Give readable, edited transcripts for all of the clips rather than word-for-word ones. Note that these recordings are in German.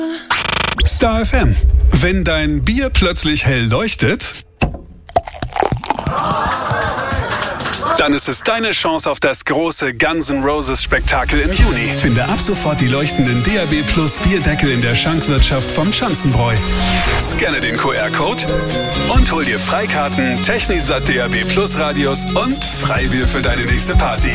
Star FM. Wenn dein Bier plötzlich hell leuchtet, dann ist es deine Chance auf das große Guns N' Roses Spektakel im Juni. Finde ab sofort die leuchtenden DAB Plus Bierdeckel in der Schankwirtschaft vom Schanzenbräu. Scanne den QR-Code und hol dir Freikarten, Technisat DAB Plus Radios und Freibier für deine nächste Party.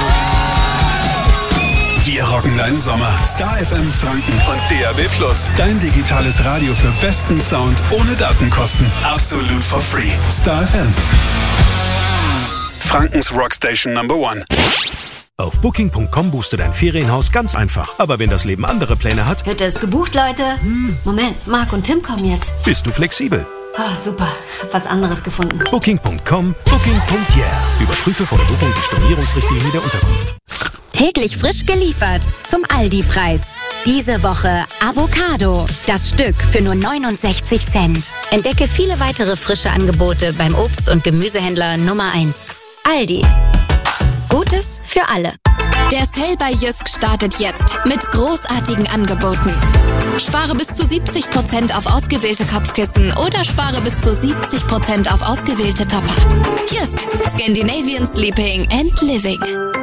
Wir rocken deinen Sommer. Star FM Franken und DAB Plus. Dein digitales Radio für besten Sound ohne Datenkosten. Absolut for free. Star FM. Frankens Rockstation Number 1. Auf Booking.com buchst du dein Ferienhaus ganz einfach. Aber wenn das Leben andere Pläne hat... Hütte ist gebucht, Leute. Moment, Marc und Tim kommen jetzt. Bist du flexibel? Oh, super. Hab was anderes gefunden. Booking.com, Booking.yeah. Überprüfe vor der Buchung die Stornierungsrichtlinie der Unterkunft. Täglich frisch geliefert zum Aldi-Preis. Diese Woche Avocado. Das Stück für nur 69 Cent. Entdecke viele weitere frische Angebote beim Obst- und Gemüsehändler Nummer 1. Aldi. Gutes für alle. Der Sale bei Jysk startet jetzt mit großartigen Angeboten. Spare bis zu 70% auf ausgewählte Kopfkissen oder spare bis zu 70% auf ausgewählte Topper. Jysk. Scandinavian Sleeping and Living.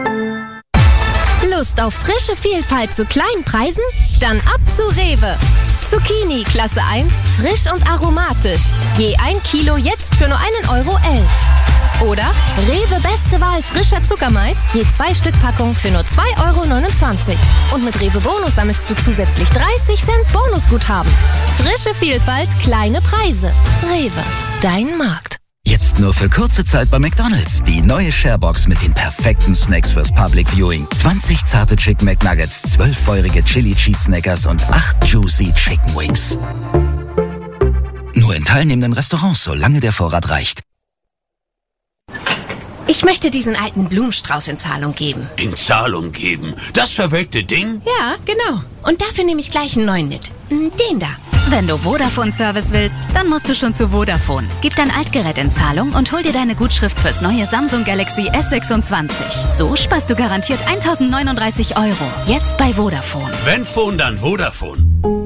Lust auf frische Vielfalt zu kleinen Preisen? Dann ab zu Rewe. Zucchini Klasse 1, frisch und aromatisch. Je 1 Kilo jetzt für nur 1,11 €. Oder Rewe Beste Wahl frischer Zuckermais, je 2 Stück Packung für nur 2,29 €. Und mit Rewe Bonus sammelst du zusätzlich 30 Cent Bonusguthaben. Frische Vielfalt, kleine Preise. Rewe, dein Markt. Jetzt nur für kurze Zeit bei McDonald's. Die neue Sharebox mit den perfekten Snacks fürs Public Viewing. 20 zarte Chicken McNuggets, 12 feurige Chili Cheese Snackers und 8 juicy Chicken Wings. Nur in teilnehmenden Restaurants, solange der Vorrat reicht. Ich möchte diesen alten Blumenstrauß in Zahlung geben. In Zahlung geben? Das verwelkte Ding? Ja, genau. Und dafür nehme ich gleich einen neuen mit. Den da. Wenn du Vodafone-Service willst, dann musst du schon zu Vodafone. Gib dein Altgerät in Zahlung und hol dir deine Gutschrift fürs neue Samsung Galaxy S26. So sparst du garantiert 1.039 €. Jetzt bei Vodafone. Wenn Phone, dann Vodafone.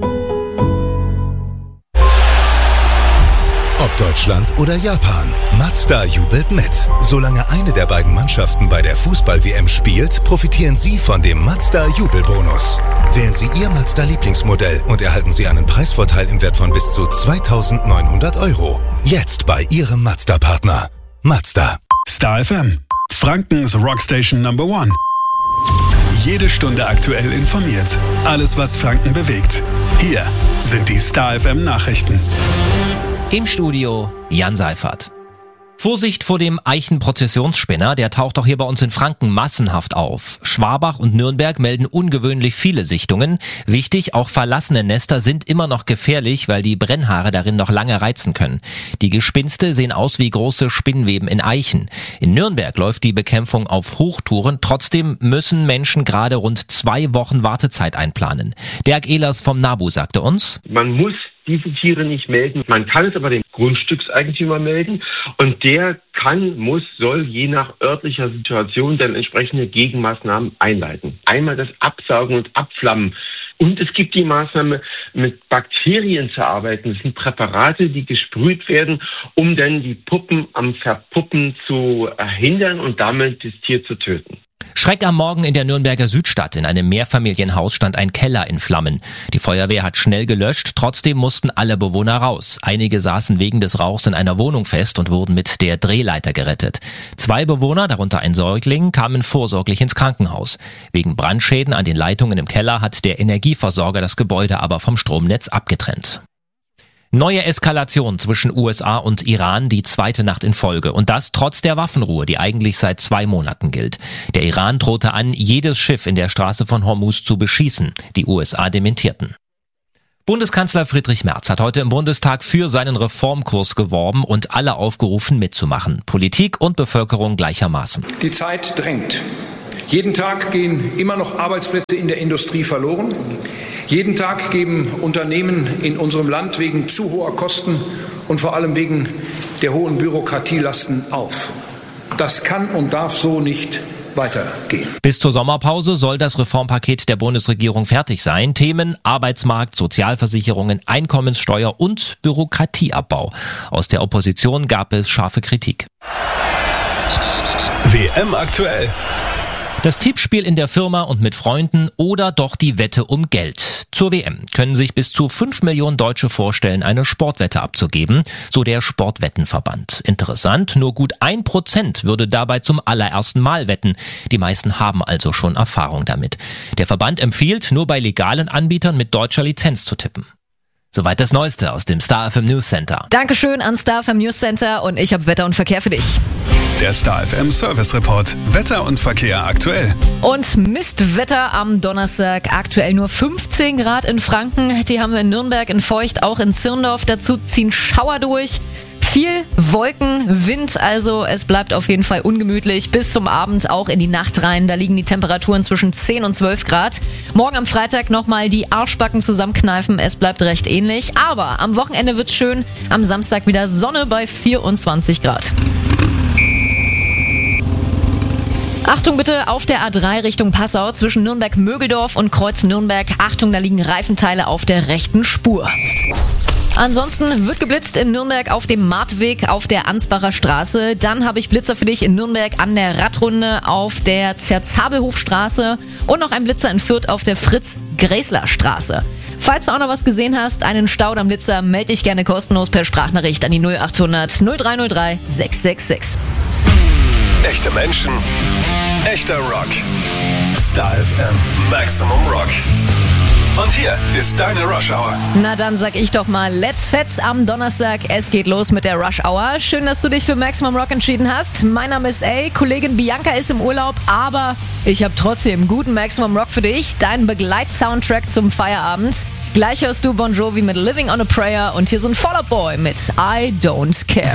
Ob Deutschland oder Japan, Mazda jubelt mit. Solange eine der beiden Mannschaften bei der Fußball-WM spielt, profitieren Sie von dem Mazda-Jubelbonus. Wählen Sie Ihr Mazda-Lieblingsmodell und erhalten Sie einen Preisvorteil im Wert von bis zu 2.900 €. Jetzt bei Ihrem Mazda-Partner. Mazda. Star FM. Frankens Rockstation Number 1. Jede Stunde aktuell informiert. Alles, was Franken bewegt. Hier sind die Star FM Nachrichten. Im Studio Jan Seifert. Vorsicht vor dem Eichenprozessionsspinner, der taucht auch hier bei uns in Franken massenhaft auf. Schwabach und Nürnberg melden ungewöhnlich viele Sichtungen. Wichtig, auch verlassene Nester sind immer noch gefährlich, weil die Brennhaare darin noch lange reizen können. Die Gespinste sehen aus wie große Spinnweben in Eichen. In Nürnberg läuft die Bekämpfung auf Hochtouren. Trotzdem müssen Menschen gerade rund 2 Wochen Wartezeit einplanen. Dirk Ehlers vom NABU sagte uns: Man muss diese Tiere nicht melden. Man kann es aber dem Grundstückseigentümer melden und der soll je nach örtlicher Situation dann entsprechende Gegenmaßnahmen einleiten. Einmal das Absaugen und Abflammen. Und es gibt die Maßnahme, mit Bakterien zu arbeiten. Das sind Präparate, die gesprüht werden, um dann die Puppen am Verpuppen zu hindern und damit das Tier zu töten. Schreck am Morgen in der Nürnberger Südstadt. In einem Mehrfamilienhaus stand ein Keller in Flammen. Die Feuerwehr hat schnell gelöscht, trotzdem mussten alle Bewohner raus. Einige saßen wegen des Rauchs in einer Wohnung fest und wurden mit der Drehleiter gerettet. 2 Bewohner, darunter ein Säugling, kamen vorsorglich ins Krankenhaus. Wegen Brandschäden an den Leitungen im Keller hat der Energieversorger das Gebäude aber vom Stromnetz abgetrennt. Neue Eskalation zwischen USA und Iran, die 2. Nacht in Folge. Und das trotz der Waffenruhe, die eigentlich seit 2 Monaten gilt. Der Iran drohte an, jedes Schiff in der Straße von Hormuz zu beschießen. Die USA dementierten. Bundeskanzler Friedrich Merz hat heute im Bundestag für seinen Reformkurs geworben und alle aufgerufen, mitzumachen. Politik und Bevölkerung gleichermaßen. Die Zeit drängt. Jeden Tag gehen immer noch Arbeitsplätze in der Industrie verloren. Jeden Tag geben Unternehmen in unserem Land wegen zu hoher Kosten und vor allem wegen der hohen Bürokratielasten auf. Das kann und darf so nicht weitergehen. Bis zur Sommerpause soll das Reformpaket der Bundesregierung fertig sein. Themen Arbeitsmarkt, Sozialversicherungen, Einkommenssteuer und Bürokratieabbau. Aus der Opposition gab es scharfe Kritik. WM aktuell. Das Tippspiel in der Firma und mit Freunden oder doch die Wette um Geld. Zur WM können sich bis zu 5 Millionen Deutsche vorstellen, eine Sportwette abzugeben, so der Sportwettenverband. Interessant, nur gut 1% würde dabei zum allerersten Mal wetten. Die meisten haben also schon Erfahrung damit. Der Verband empfiehlt, nur bei legalen Anbietern mit deutscher Lizenz zu tippen. Soweit das Neueste aus dem Star FM News Center. Dankeschön an Star FM News Center und ich habe Wetter und Verkehr für dich. Der Star FM Service Report. Wetter und Verkehr aktuell. Und Mistwetter am Donnerstag. Aktuell nur 15 Grad in Franken. Die haben wir in Nürnberg, in Feucht, auch in Zirndorf. Dazu ziehen Schauer durch. Viel Wolken, Wind, also es bleibt auf jeden Fall ungemütlich bis zum Abend, auch in die Nacht rein. Da liegen die Temperaturen zwischen 10 und 12 Grad. Morgen am Freitag nochmal die Arschbacken zusammenkneifen. Es bleibt recht ähnlich, aber am Wochenende wird's schön. Am Samstag wieder Sonne bei 24 Grad. Achtung bitte auf der A3 Richtung Passau zwischen Nürnberg-Mögeldorf und Kreuz-Nürnberg. Achtung, da liegen Reifenteile auf der rechten Spur. Ansonsten wird geblitzt in Nürnberg auf dem Martweg auf der Ansbacher Straße. Dann habe ich Blitzer für dich in Nürnberg an der Radrunde auf der Zerzabelhofstraße und noch ein Blitzer in Fürth auf der Fritz-Gräßler-Straße. Falls du auch noch was gesehen hast, einen Stau am Blitzer, melde dich gerne kostenlos per Sprachnachricht an die 0800 0303 666. Echte Menschen, echter Rock. Star FM Maximum Rock. Und hier ist deine Rush Hour. Na dann sag ich doch mal, let's fetz am Donnerstag. Es geht los mit der Rush Hour. Schön, dass du dich für Maximum Rock entschieden hast. Mein Name ist A. Kollegin Bianca ist im Urlaub, aber ich habe trotzdem guten Maximum Rock für dich. Deinen Begleit-Soundtrack zum Feierabend. Gleich hörst du Bon Jovi mit Living on a Prayer und hier sind Fall Out Boy mit I Don't Care.